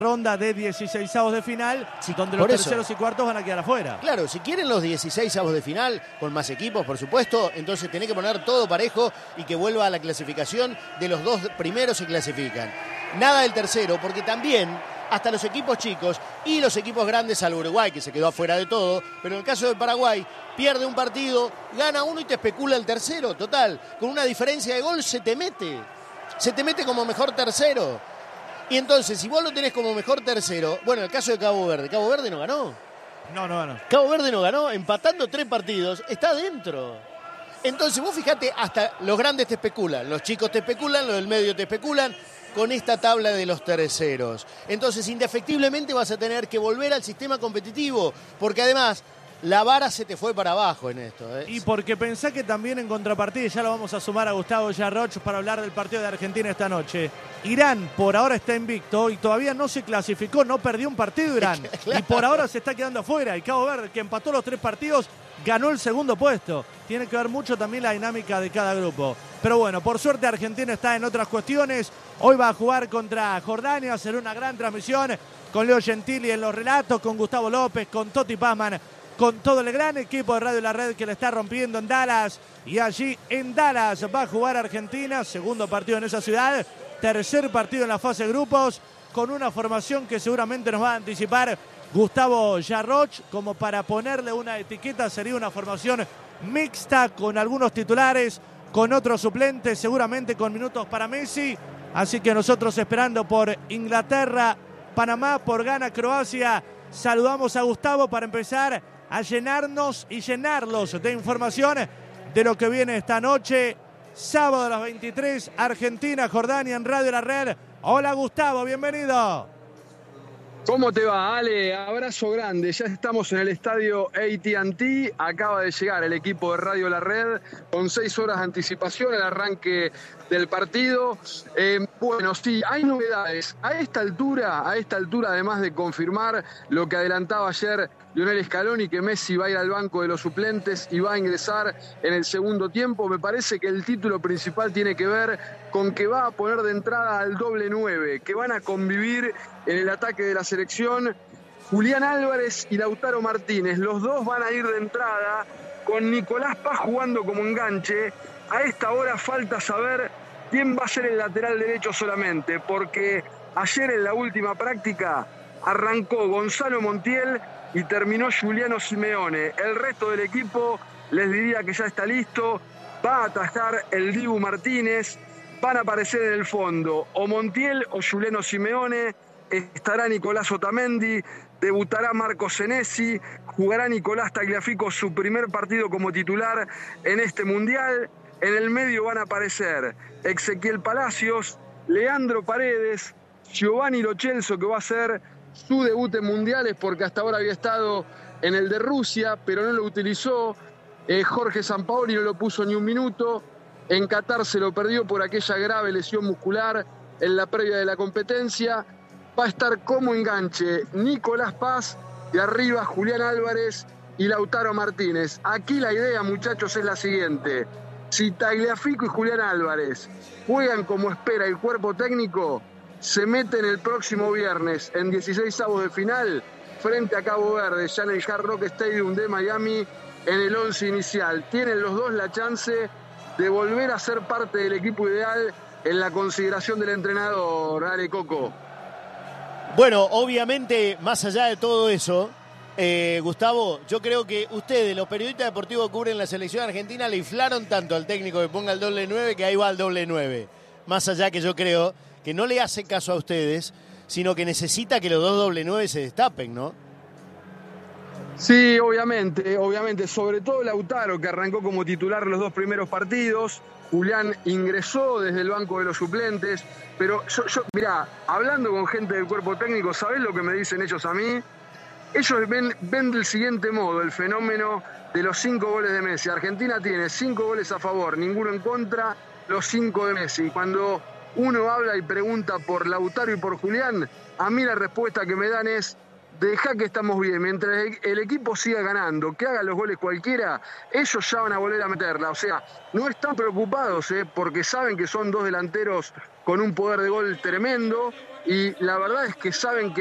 ronda de 16avos de final, donde los terceros y cuartos van a quedar afuera. Claro, si quieren los 16avos de final, con más equipos, por supuesto, entonces tenés que poner todo parejo y que vuelva a la clasificación de los dos primeros se clasifican. Nada del tercero, porque también hasta los equipos chicos y los equipos grandes, al Uruguay, que se quedó afuera de todo, pero en el caso de Paraguay, pierde un partido, gana uno y te especula el tercero, total. Con una diferencia de gol se te mete como mejor tercero. Y entonces, si vos lo tenés como mejor tercero, bueno, el caso de Cabo Verde no ganó. No ganó. Cabo Verde no ganó, empatando 3 partidos, está dentro. Entonces, vos fijate, hasta los grandes te especulan, los chicos te especulan, los del medio te especulan, con esta tabla de los terceros. Entonces, indefectiblemente vas a tener que volver al sistema competitivo, porque además la vara se te fue para abajo en esto. Y porque pensá que también en contrapartida, ya lo vamos a sumar a Gustavo Yarroch para hablar del partido de Argentina esta noche. Irán por ahora está invicto y todavía no se clasificó, no perdió un partido Irán. Claro. Y por ahora se está quedando afuera. Y Cabo Verde, que empató los 3 partidos, ganó el segundo puesto. Tiene que ver mucho también la dinámica de cada grupo. Pero bueno, por suerte Argentina está en otras cuestiones. Hoy va a jugar contra Jordania, será una gran transmisión con Leo Gentili en los relatos, con Gustavo López, con Toti Pazman, con todo el gran equipo de Radio La Red que le está rompiendo en Dallas. Y allí en Dallas va a jugar Argentina, segundo partido en esa ciudad, tercer partido en la fase de grupos, con una formación que seguramente nos va a anticipar Gustavo Yarroch, como para ponerle una etiqueta, sería una formación mixta con algunos titulares, con otros suplentes, seguramente con minutos para Messi. Así que nosotros esperando por Inglaterra, Panamá, por Ghana, Croacia. Saludamos a Gustavo para empezar a llenarnos y llenarlos de información de lo que viene esta noche. Sábado a las 23, Argentina, Jordania en Radio La Red. Hola Gustavo, bienvenido. ¿Cómo te va, Ale? Abrazo grande. Ya estamos en el estadio AT&T. Acaba de llegar el equipo de Radio La Red con 6 horas de anticipación al arranque del partido. Bueno, sí, hay novedades. A esta altura, además de confirmar lo que adelantaba ayer Lionel Scaloni, que Messi va a ir al banco de los suplentes y va a ingresar en el segundo tiempo, me parece que el título principal tiene que ver con que va a poner de entrada al doble 9, que van a convivir en el ataque de la selección Julián Álvarez y Lautaro Martínez. Los dos van a ir de entrada con Nicolás Paz jugando como enganche. A esta hora falta saber quién va a ser el lateral derecho solamente, porque ayer en la última práctica arrancó Gonzalo Montiel y terminó Giuliano Simeone. El resto del equipo les diría que ya está listo. Va a atajar el Dibu Martínez. Van a aparecer en el fondo o Montiel o Giuliano Simeone. Estará Nicolás Otamendi. Debutará Marco Senesi. Jugará Nicolás Tagliafico su primer partido como titular en este Mundial. En el medio van a aparecer Ezequiel Palacios, Leandro Paredes, Giovanni Lo Celso, que va a ser su debut en mundiales porque hasta ahora había estado en el de Rusia, pero no lo utilizó. Jorge Sampaoli no lo puso ni un minuto. En Qatar se lo perdió por aquella grave lesión muscular en la previa de la competencia. Va a estar como enganche Nicolás Paz y arriba Julián Álvarez y Lautaro Martínez. Aquí la idea, muchachos, es la siguiente. Si Tagliafico y Julián Álvarez juegan como espera el cuerpo técnico, se meten el próximo viernes en 16avos de final frente a Cabo Verde, ya en el Hard Rock Stadium de Miami, en el 11 inicial. Tienen los dos la chance de volver a ser parte del equipo ideal en la consideración del entrenador. Dale, Coco. Bueno, obviamente, más allá de todo eso, Gustavo, yo creo que ustedes, los periodistas deportivos que cubren la selección argentina, le inflaron tanto al técnico que ponga el doble 9 que ahí va el doble 9. Más allá que yo creo que no le hace caso a ustedes, sino que necesita que los dos doble 9 se destapen, ¿no? Sí, obviamente, sobre todo Lautaro, que arrancó como titular los 2 primeros partidos. Julián ingresó desde el banco de los suplentes, pero yo mirá, hablando con gente del cuerpo técnico, ¿sabés lo que me dicen ellos a mí? Ellos ven del siguiente modo el fenómeno de los 5 goles de Messi. Argentina tiene 5 goles a favor, ninguno en contra, los 5 de Messi. Cuando uno habla y pregunta por Lautaro y por Julián, a mí la respuesta que me dan es: dejá que estamos bien, mientras el equipo siga ganando, que haga los goles cualquiera, ellos ya van a volver a meterla. O sea, no están preocupados, porque saben que son 2 delanteros con un poder de gol tremendo, y la verdad es que saben que